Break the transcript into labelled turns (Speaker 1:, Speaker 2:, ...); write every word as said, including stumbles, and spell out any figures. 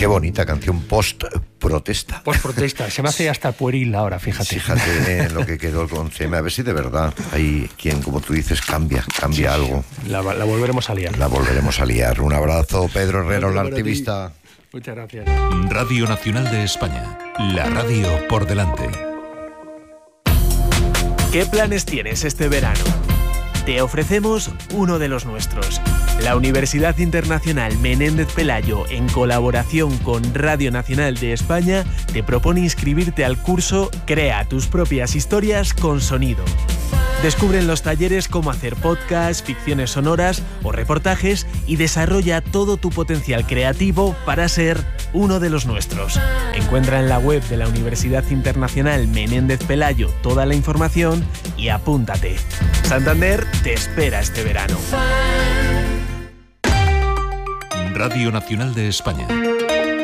Speaker 1: Qué bonita canción, post-protesta.
Speaker 2: Post-protesta, se me hace hasta pueril ahora, fíjate.
Speaker 1: Fíjate en lo que quedó con C M, a ver si de verdad hay quien, como tú dices, cambia, cambia sí, algo.
Speaker 2: La, la volveremos a liar.
Speaker 1: La volveremos a liar. Un abrazo, Pedro Herrero, el activista.
Speaker 2: Muchas gracias.
Speaker 3: Radio Nacional de España, la radio por delante.
Speaker 4: ¿Qué planes tienes este verano? Te ofrecemos uno de los nuestros. La Universidad Internacional Menéndez Pelayo, en colaboración con Radio Nacional de España, te propone inscribirte al curso Crea tus propias historias con sonido. Descubre en los talleres cómo hacer podcasts, ficciones sonoras o reportajes y desarrolla todo tu potencial creativo para ser uno de los nuestros. Encuentra en la web de la Universidad Internacional Menéndez Pelayo toda la información y apúntate. Santander te espera este verano.
Speaker 3: Radio Nacional de España.